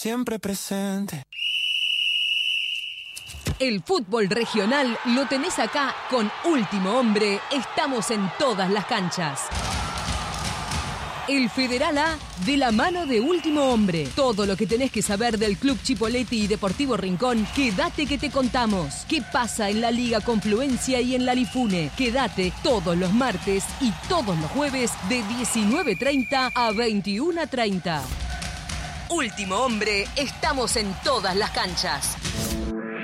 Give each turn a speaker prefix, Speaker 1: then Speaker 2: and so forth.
Speaker 1: siempre presente.
Speaker 2: El fútbol regional lo tenés acá con Último Hombre. Estamos en todas las canchas. El Federal A de la mano de Último Hombre. Todo lo que tenés que saber del Club Chipoleti y Deportivo Rincón, quédate que te contamos. ¿Qué pasa en la Liga Confluencia y en la Lifune? Quédate todos los martes y todos los jueves de 19:30 a 21:30. Último Hombre, estamos en todas las canchas.